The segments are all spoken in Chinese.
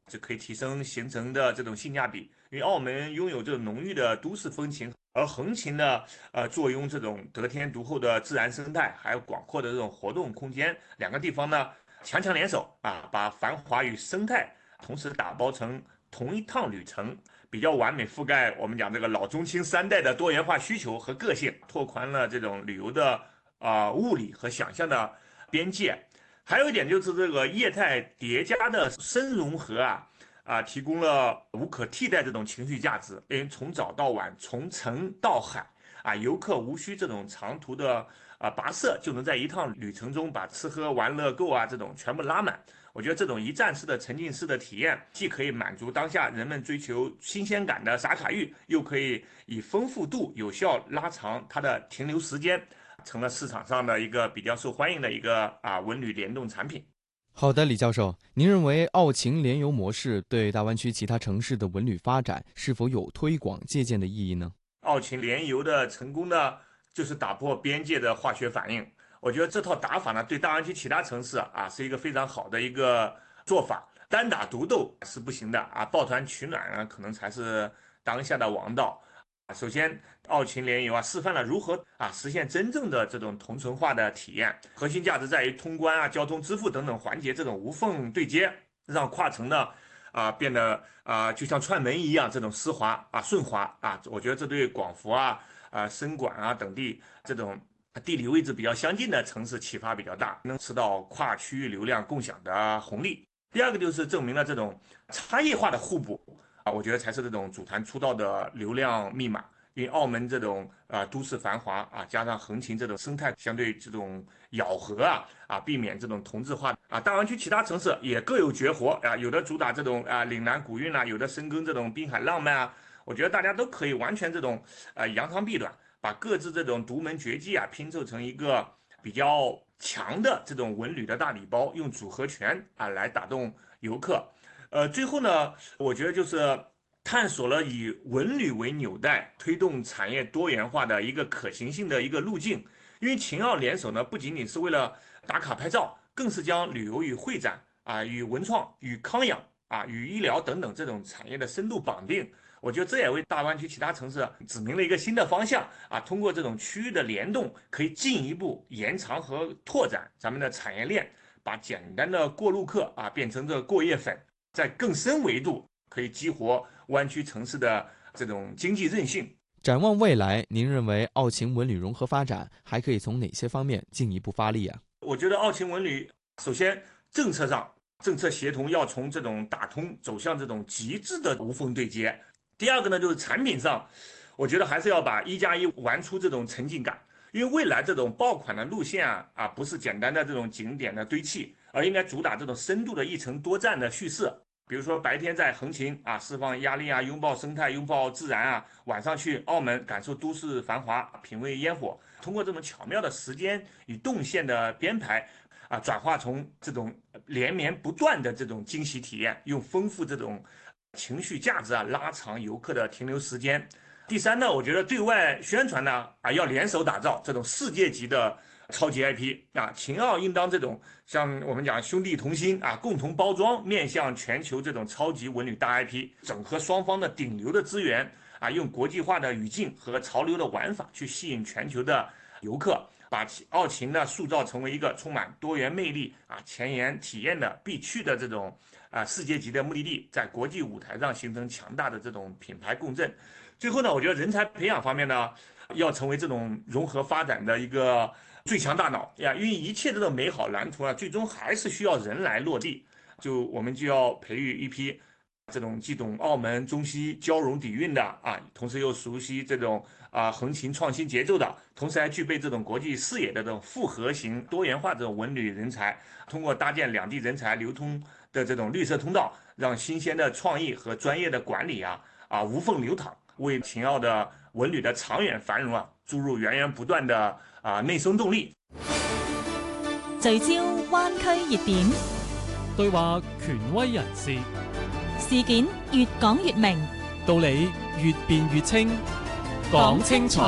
就可以提升行程的这种性价比。因为澳门拥有这种浓郁的都市风情，而横琴呢，坐拥这种得天独厚的自然生态，还有广阔的这种活动空间，两个地方呢强强联手啊，把繁华与生态同时打包成同一趟旅程，比较完美覆盖我们讲这个老中青三代的多元化需求和个性，拓宽了这种旅游的物理和想象的边界。还有一点就是这个业态叠加的深融合提供了无可替代这种情绪价值，因为从早到晚，从城到海游客无需这种长途的跋涉，就能在一趟旅程中把吃喝玩乐购这种全部拉满。我觉得这种一站式的沉浸式的体验，既可以满足当下人们追求新鲜感的打卡欲，又可以以丰富度有效拉长它的停留时间，成了市场上的一个比较受欢迎的一个文旅联动产品。 好的，李教授，您认为澳秦联游模式对大湾区其他城市的文旅发展是否有推广借鉴的意义呢？ 澳秦联游的成功呢，就是打破边界的化学反应。我觉得这套打法呢，对大湾区其他城市是一个非常好的一个做法。单打独斗是不行的抱团取暖呢，可能才是当下的王道。首先，澳秦联游示范了如何实现真正的这种同城化的体验，核心价值在于通关交通支付等等环节这种无缝对接，让跨城呢变得就像串门一样这种丝滑顺滑我觉得这对广福深管等地这种地理位置比较相近的城市启发比较大，能吃到跨区域流量共享的红利。第二个就是证明了这种差异化的互补我觉得才是这种组团出道的流量密码。因为澳门这种都市繁华加上横琴这种生态相对这种咬合避免这种同质化大湾区其他城市也各有绝活有的主打这种岭南古韵有的深耕这种滨海浪漫我觉得大家都可以完全这种扬长避短，把各自这种独门绝技拼凑成一个比较强的这种文旅的大礼包，用组合拳来打动游客。最后呢，我觉得就是探索了以文旅为纽带，推动产业多元化的一个可行性的一个路径。因为秦澳联手呢，不仅仅是为了打卡拍照，更是将旅游与会展与文创、与康养与医疗等等这种产业的深度绑定。我觉得这也为大湾区其他城市指明了一个新的方向通过这种区域的联动，可以进一步延长和拓展咱们的产业链，把简单的过路客变成这过夜粉，在更深维度可以激活湾区城市的这种经济韧性。 展望未来，您认为澳秦文旅融合发展还可以从哪些方面进一步发力我觉得澳秦文旅首先政策上，政策协同要从这种打通走向这种极致的无缝对接。第二个呢，就是产品上，我觉得还是要把1+1玩出这种沉浸感，因为未来这种爆款的路线不是简单的这种景点的堆砌，而应该主打这种深度的一程多站的叙事。比如说白天在横琴释放压力拥抱生态，拥抱自然晚上去澳门感受都市繁华，品味烟火。通过这种巧妙的时间与动线的编排转化从这种连绵不断的这种惊喜体验，用丰富这种情绪价值拉长游客的停留时间。第三呢，我觉得对外宣传呢要联手打造这种世界级的超级 IP 秦澳应当这种像我们讲兄弟同心共同包装面向全球这种超级文旅大 IP， 整合双方的顶流的资源用国际化的语境和潮流的玩法去吸引全球的游客，把澳秦呢塑造成为一个充满多元魅力前沿体验的必去的这种世界级的目的地，在国际舞台上形成强大的这种品牌共振。最后呢，我觉得人才培养方面呢，要成为这种融合发展的一个最强大脑因为一切这种美好蓝图最终还是需要人来落地。我们就要培育一批这种既懂澳门中西交融底蕴的同时又熟悉这种横琴创新节奏的，同时还具备这种国际视野的这种复合型多元化这种文旅人才，通过搭建两地人才流通的这种绿色通道，让新鲜的创意和专业的管理无缝流淌，为秦澳的文旅的長遠繁榮注入源源不斷的內生動力。 聚焦灣區熱點， 對話權威人士， 事件越講越明， 道理越辯越清，講清楚。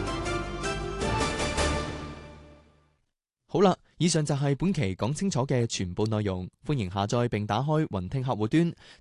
好啦，以上就係本期講清楚嘅全部內容。歡迎下載並打開雲聽客戶端，